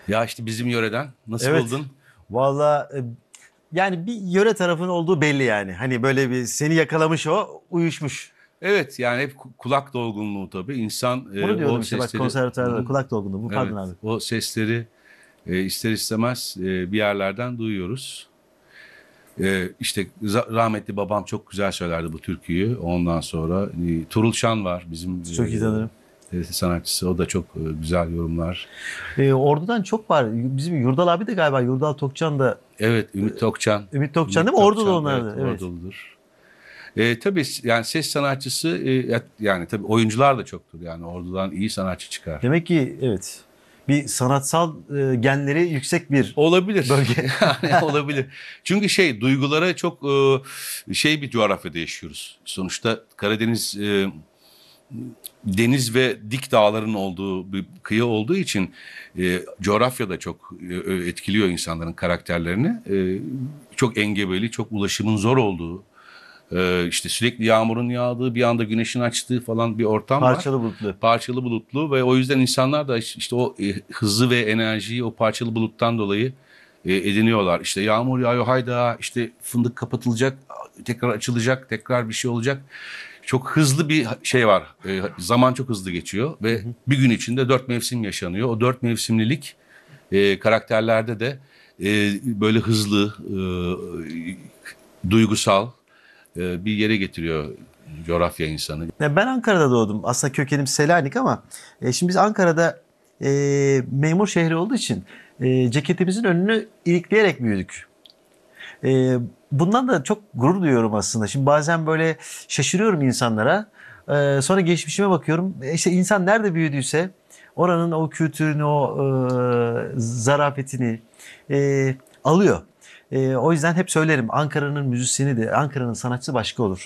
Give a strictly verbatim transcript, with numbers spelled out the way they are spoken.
Ya işte bizim yöreden nasıl Evet. buldun? Valla e, yani bir yöre tarafının olduğu belli yani. Hani böyle bir seni yakalamış, o uyuşmuş. Evet, yani hep ku- kulak dolgunluğu tabii. İnsan e, Onu o diyordum işte, bak, sesleri, hı konservatuvarda hı, kulak dolgunluğu. Bu, pardon evet, abi. o sesleri e, ister istemez e, bir yerlerden duyuyoruz. E, işte za- rahmetli babam çok güzel söylerdi bu türküyü. Ondan sonra e, Turul Şan var bizim Çok iyi tanırım. e, e, sanatçısı. O da çok e, güzel yorumlar. E, Ordu'dan çok var. Bizim Yurdal abi de galiba, Yurdal Tokcan da, Evet, Ümit Tokcan. Ümit Tokcan değil Ümit mi? Ordu da Tokcan, evet, onlardı. Evet. Orduludur. E, tabii yani ses sanatçısı e, ya- yani tabii oyuncular da çoktur. Yani ordudan iyi sanatçı çıkar. Demek ki evet. Bir sanatsal e, genleri yüksek bir Olabilir. bölge. Yani olabilir. Çünkü şey duygulara çok e, şey bir coğrafyada yaşıyoruz. Sonuçta Karadeniz e, deniz ve dik dağların olduğu bir kıyı olduğu için e, coğrafya da çok e, etkiliyor insanların karakterlerini. E, çok engebeli, çok ulaşımın zor olduğu, e, işte sürekli yağmurun yağdığı, bir anda güneşin açtığı falan bir ortam var. Parçalı bulutlu. Parçalı bulutlu ve o yüzden insanlar da işte o e, hızı ve enerjiyi o parçalı buluttan dolayı e, ediniyorlar. İşte yağmur yağıyor, hayda, işte fındık kapatılacak, tekrar açılacak, tekrar bir şey olacak. Çok hızlı bir şey var. E, zaman çok hızlı geçiyor Hı ve hı. bir gün içinde dört mevsim yaşanıyor. O dört mevsimlilik e, karakterlerde de e, böyle hızlı, e, duygusal e, bir yere getiriyor coğrafya insanı. Ya ben Ankara'da doğdum. Aslında kökenim Selanik ama e, şimdi biz Ankara'da e, memur şehri olduğu için e, ceketimizin önünü ilikleyerek büyüdük. E, Bundan da çok gurur duyuyorum aslında. Şimdi bazen böyle şaşırıyorum insanlara. E, sonra geçmişime bakıyorum. E, işte insan nerede büyüdüyse oranın o kültürünü, o e, zarafetini e, alıyor. E, o yüzden hep söylerim, Ankara'nın müzisyeni de, Ankara'nın sanatçısı başka olur.